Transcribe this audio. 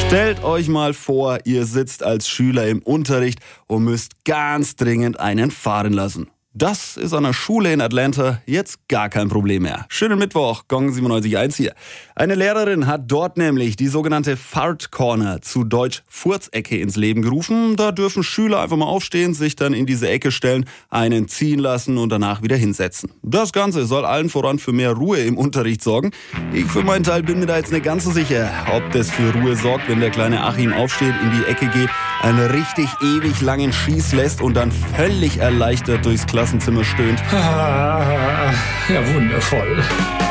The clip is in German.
Stellt euch mal vor, ihr sitzt als Schüler im Unterricht und müsst ganz dringend einen fahren lassen. Das ist an der Schule in Atlanta jetzt gar kein Problem mehr. Schönen Mittwoch, Gong 97.1 hier. Eine Lehrerin hat dort nämlich die sogenannte Fart Corner, zu Deutsch Furzecke, ins Leben gerufen. Da dürfen Schüler einfach mal aufstehen, sich dann in diese Ecke stellen, einen ziehen lassen und danach wieder hinsetzen. Das Ganze soll allen voran für mehr Ruhe im Unterricht sorgen. Ich für meinen Teil bin mir da jetzt nicht ganz so sicher, ob das für Ruhe sorgt, wenn der kleine Achim aufsteht, in die Ecke geht, einen richtig ewig langen Schieß lässt und dann völlig erleichtert durchs Klassenzimmer stöhnt. Ja, wundervoll.